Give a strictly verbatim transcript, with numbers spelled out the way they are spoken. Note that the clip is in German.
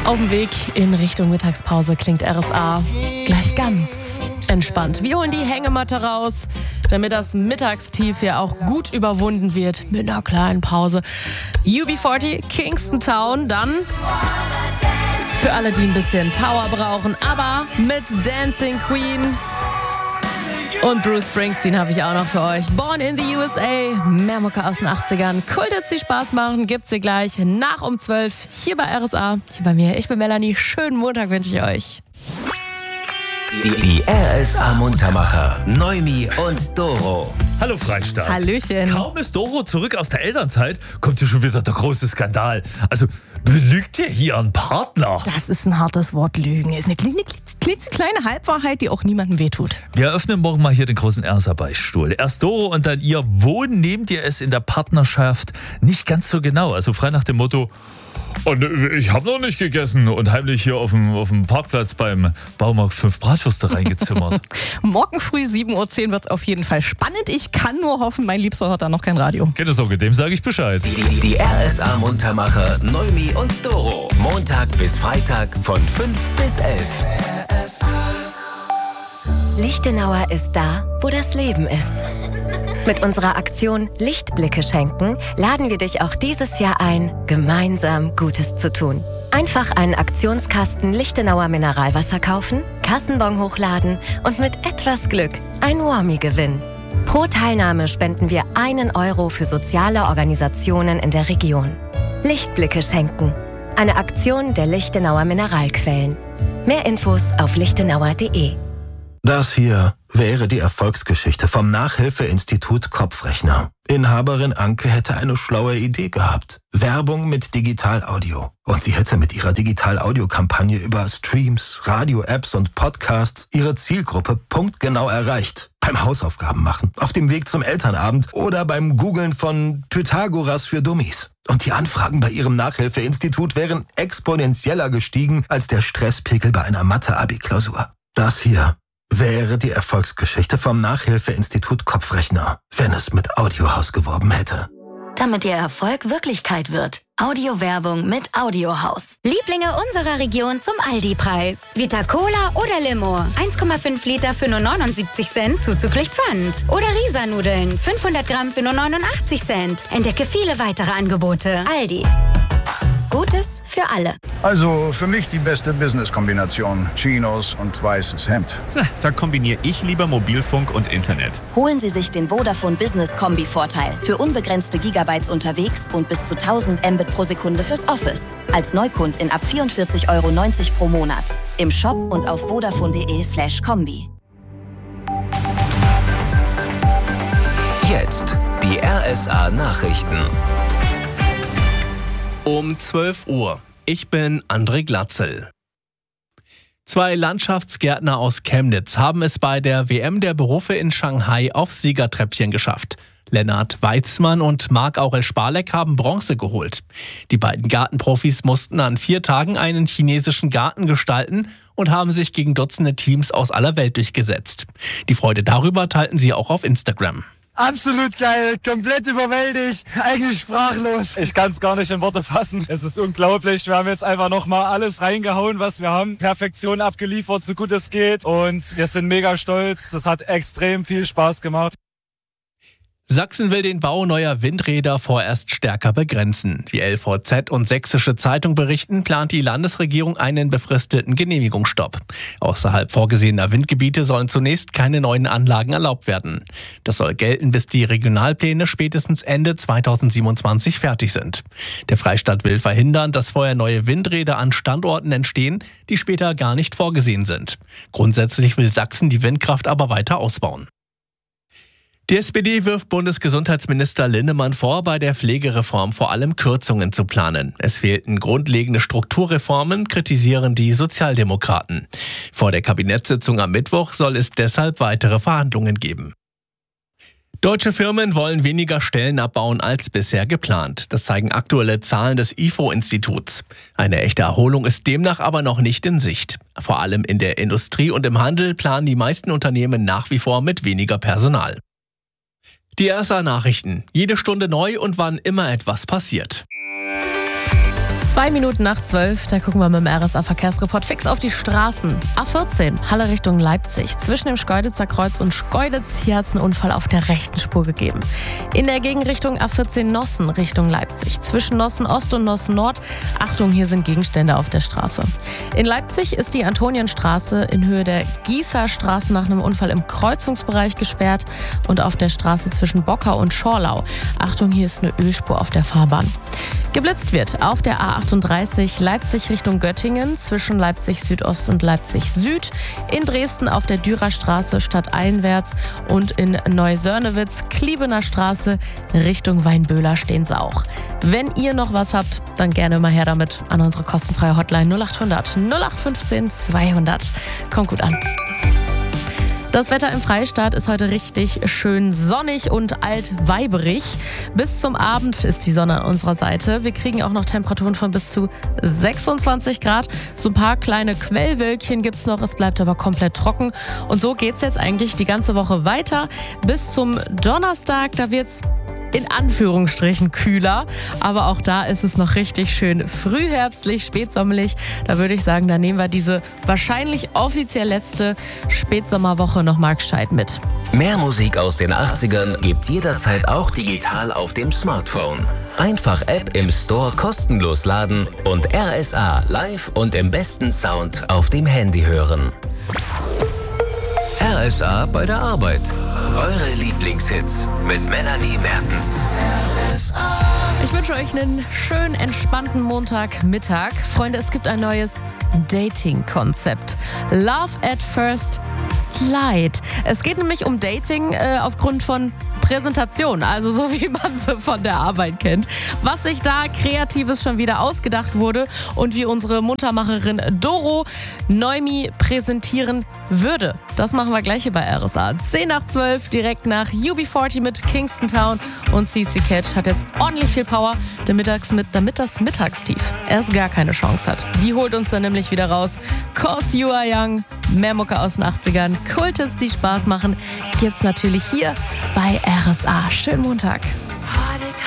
Auf dem Weg in Richtung Mittagspause klingt R S A gleich ganz entspannt. Wir holen die Hängematte raus, damit das Mittagstief ja auch gut überwunden wird mit einer kleinen Pause. U B vierzig, Kingston Town, dann für alle, die ein bisschen Power brauchen, aber mit Dancing Queen. Und Bruce Springsteen habe ich auch noch für euch. Born in the U S A, mehr Mucke aus den achtzigern. Kultits, die Spaß machen, gibt's hier gleich nach um zwölf hier bei R S A. Hier bei mir, ich bin Melanie. Schönen Montag wünsche ich euch. Die, die R S A Muntermacher, Noemi und Doro. Hallo Freistaat. Hallöchen. Kaum ist Doro zurück aus der Elternzeit, kommt hier schon wieder der große Skandal. Also, belügt ihr hier einen Partner? Das ist ein hartes Wort, Lügen. Ist eine klitzekleine Halbwahrheit, die auch niemandem wehtut. Wir eröffnen morgen mal hier den großen R S A-Beichtstuhl. Erst Doro und dann ihr. Wo nehmt ihr es in der Partnerschaft nicht ganz so genau? Also frei nach dem Motto, und ich habe noch nicht gegessen und heimlich hier auf dem, auf dem Parkplatz beim Baumarkt fünf Bratwürste reingezimmert. Morgen früh sieben Uhr zehn wird es auf jeden Fall spannend. Ich kann nur hoffen, mein Liebster hört da noch kein Radio. Keine Sorge, dem sage ich Bescheid. Die, die R S A Muntermacher, Noemi und Doro. Montag bis Freitag von fünf bis elf. Lichtenauer ist da, wo das Leben ist. Mit unserer Aktion Lichtblicke schenken laden wir dich auch dieses Jahr ein, gemeinsam Gutes zu tun. Einfach einen Aktionskasten Lichtenauer Mineralwasser kaufen, Kassenbon hochladen und mit etwas Glück ein Warmie gewinnen. Pro Teilnahme spenden wir einen Euro für soziale Organisationen in der Region. Lichtblicke schenken. Eine Aktion der Lichtenauer Mineralquellen. Mehr Infos auf lichtenauer punkt de. Das hier wäre die Erfolgsgeschichte vom Nachhilfeinstitut Kopfrechner. Inhaberin Anke hätte eine schlaue Idee gehabt. Werbung mit Digital-Audio. Und sie hätte mit ihrer Digital-Audio-Kampagne über Streams, Radio-Apps und Podcasts ihre Zielgruppe punktgenau erreicht. Beim Hausaufgaben machen, auf dem Weg zum Elternabend oder beim Googlen von Pythagoras für Dummies. Und die Anfragen bei ihrem Nachhilfeinstitut wären exponentieller gestiegen als der Stresspegel bei einer Mathe-Abi-Klausur. Das hier wäre die Erfolgsgeschichte vom Nachhilfeinstitut Kopfrechner, wenn es mit Audiohaus geworben hätte. Damit Ihr Erfolg Wirklichkeit wird. Audiowerbung mit Audiohaus. Lieblinge unserer Region zum Aldi-Preis. Vita Cola oder Limo. eins Komma fünf Liter für nur neunundsiebzig Cent, zuzüglich Pfand. Oder Risa-Nudeln, fünfhundert Gramm für nur neunundachtzig Cent. Entdecke viele weitere Angebote. Aldi. Gutes für alle. Also für mich die beste Business-Kombination. Chinos und weißes Hemd. Da kombiniere ich lieber Mobilfunk und Internet. Holen Sie sich den Vodafone Business Kombi-Vorteil. Für unbegrenzte Gigabytes unterwegs und bis zu tausend Mbit pro Sekunde fürs Office. Als Neukundin ab vierundvierzig Euro neunzig pro Monat. Im Shop und auf vodafone.de slash Kombi. Jetzt die R S A Nachrichten. Um zwölf Uhr. Ich bin André Glatzel. Zwei Landschaftsgärtner aus Chemnitz haben es bei der W M der Berufe in Shanghai aufs Siegertreppchen geschafft. Lennart Weizmann und Marc-Aurel Sparleck haben Bronze geholt. Die beiden Gartenprofis mussten an vier Tagen einen chinesischen Garten gestalten und haben sich gegen Dutzende Teams aus aller Welt durchgesetzt. Die Freude darüber teilten sie auch auf Instagram. Absolut geil, komplett überwältigt, eigentlich sprachlos. Ich kann es gar nicht in Worte fassen. Es ist unglaublich. Wir haben jetzt einfach nochmal alles reingehauen, was wir haben. Perfektion abgeliefert, so gut es geht. Und wir sind mega stolz. Das hat extrem viel Spaß gemacht. Sachsen will den Bau neuer Windräder vorerst stärker begrenzen. Wie L V Z und Sächsische Zeitung berichten, plant die Landesregierung einen befristeten Genehmigungsstopp. Außerhalb vorgesehener Windgebiete sollen zunächst keine neuen Anlagen erlaubt werden. Das soll gelten, bis die Regionalpläne spätestens Ende zweitausendsiebenundzwanzig fertig sind. Der Freistaat will verhindern, dass vorher neue Windräder an Standorten entstehen, die später gar nicht vorgesehen sind. Grundsätzlich will Sachsen die Windkraft aber weiter ausbauen. Die S P D wirft Bundesgesundheitsminister Linnemann vor, bei der Pflegereform vor allem Kürzungen zu planen. Es fehlten grundlegende Strukturreformen, kritisieren die Sozialdemokraten. Vor der Kabinettssitzung am Mittwoch soll es deshalb weitere Verhandlungen geben. Deutsche Firmen wollen weniger Stellen abbauen als bisher geplant. Das zeigen aktuelle Zahlen des I F O-Instituts. Eine echte Erholung ist demnach aber noch nicht in Sicht. Vor allem in der Industrie und im Handel planen die meisten Unternehmen nach wie vor mit weniger Personal. Die R S A Nachrichten. Jede Stunde neu und wann immer etwas passiert. Zwei Minuten nach zwölf, da gucken wir mit dem R S A-Verkehrsreport fix auf die Straßen. A vierzehn, Halle Richtung Leipzig. Zwischen dem Schkeuditzer Kreuz und Schkeuditz, hier hat es einen Unfall auf der rechten Spur gegeben. In der Gegenrichtung A vierzehn Nossen Richtung Leipzig. Zwischen Nossen Ost und Nossen Nord. Achtung, hier sind Gegenstände auf der Straße. In Leipzig ist die Antonienstraße in Höhe der Gießerstraße nach einem Unfall im Kreuzungsbereich gesperrt und auf der Straße zwischen Bockau und Schorlau. Achtung, hier ist eine Ölspur auf der Fahrbahn. Geblitzt wird auf der A achtunddreißig Leipzig Richtung Göttingen zwischen Leipzig Südost und Leipzig Süd, in Dresden auf der Dürerstraße stadteinwärts und in Neusörnewitz Kliebener Straße Richtung Weinböhler stehen sie auch. Wenn ihr noch was habt, dann gerne mal her damit an unsere kostenfreie Hotline null acht hundert null acht fünfzehn zweihundert. Kommt gut an. Das Wetter im Freistaat ist heute richtig schön sonnig und altweiberig. Bis zum Abend ist die Sonne an unserer Seite. Wir kriegen auch noch Temperaturen von bis zu sechsundzwanzig Grad. So ein paar kleine Quellwölkchen gibt's noch, es bleibt aber komplett trocken. Und so geht's jetzt eigentlich die ganze Woche weiter. Bis zum Donnerstag, da wird's in Anführungsstrichen kühler, aber auch da ist es noch richtig schön frühherbstlich, spätsommerlich. Da würde ich sagen, da nehmen wir diese wahrscheinlich offiziell letzte Spätsommerwoche noch mal gescheit mit. Mehr Musik aus den achtzigern gibt's jederzeit auch digital auf dem Smartphone. Einfach App im Store kostenlos laden und R S A live und im besten Sound auf dem Handy hören. R S A bei der Arbeit. Eure Lieblingshits mit Melanie Mertens. Ich wünsche euch einen schönen, entspannten Montagmittag. Freunde, es gibt ein neues Dating-Konzept. Love at First Slide. Es geht nämlich um Dating äh, aufgrund von Präsentation, also so wie man sie von der Arbeit kennt. Was sich da Kreatives schon wieder ausgedacht wurde und wie unsere Muntermacherin Doro Noemi präsentieren würde. Das machen wir gleich hier bei R S A. zehn nach zwölf, direkt nach U B vierzig mit Kingston Town und C C Catch hat jetzt ordentlich viel Power, damit das, damit das Mittagstief erst gar keine Chance hat. Die holt uns dann nämlich wieder raus. Cause You Are Young, mehr Mucke aus den achtzigern, Kultes, die Spaß machen, gibt's natürlich hier bei R S A. Schönen Montag.